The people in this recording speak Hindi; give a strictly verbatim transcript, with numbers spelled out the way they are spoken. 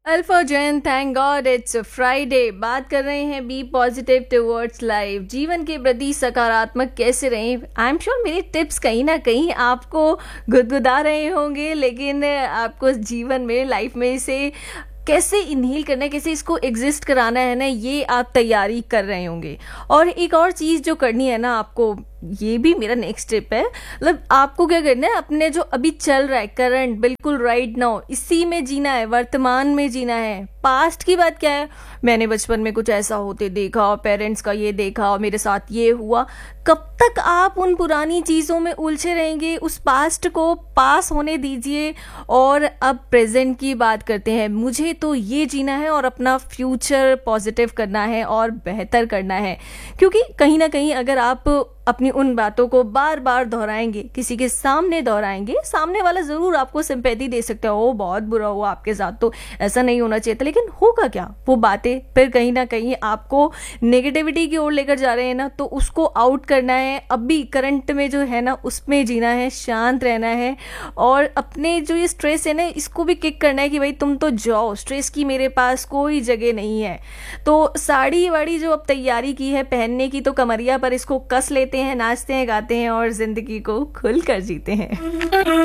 Alpha Jain, thank God it's Friday. बात कर रहे हैं बी पॉजिटिव टुवर्ड्स लाइफ। जीवन के प्रति सकारात्मक कैसे रहें। आई एम श्योर मेरे टिप्स कहीं ना कहीं आपको गुदगुदा रहे होंगे, लेकिन आपको जीवन में, लाइफ में इसे कैसे इनहेल करना है, कैसे इसको एग्जिस्ट कराना है ना, ये आप तैयारी कर रहे होंगे। और एक और चीज़ जो करनी है ना आपको, ये भी मेरा नेक्स्ट टिप है, मतलब आपको क्या करना है, अपने जो अभी चल रहा है करंट, बिल्कुल राइट नाउ, इसी में जीना है, वर्तमान में जीना है। पास्ट की बात क्या है, मैंने बचपन में कुछ ऐसा होते देखा, पेरेंट्स का ये देखा, मेरे साथ ये हुआ। कब तक आप उन पुरानी चीज़ों में उलझे रहेंगे। उस पास्ट को पास होने दीजिए और अब प्रेजेंट की बात करते हैं। मुझे तो ये जीना है और अपना फ्यूचर पॉजिटिव करना है और बेहतर करना है, क्योंकि कहीं ना कहीं अगर आप अपनी उन बातों को बार बार दोहराएंगे, किसी के सामने दोहराएंगे, सामने वाला जरूर आपको सिंपैथी दे सकता है, ओ बहुत बुरा हुआ आपके साथ, तो ऐसा नहीं होना चाहिए था, लेकिन होगा क्या, वो बातें फिर कहीं ना कहीं आपको नेगेटिविटी की ओर लेकर जा रहे हैं ना, तो उसको आउट करना है। अभी करंट में जो है ना, उसमें जीना है, शांत रहना है और अपने जो ये स्ट्रेस है ना, इसको भी किक करना है कि भाई तुम तो जाओ, स्ट्रेस की मेरे पास कोई जगह नहीं है। तो साड़ी वाड़ी जो अब तैयारी की है पहनने की, तो कमरिया पर इसको कस लेते हैं, नाचते हैं, गाते हैं और जिंदगी को खुल कर जीते हैं।